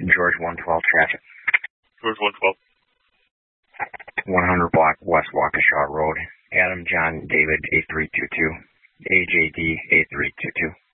George 112 traffic. George 112. 100 block West Waukesha Road. Adam John David 8322. AJD 8322.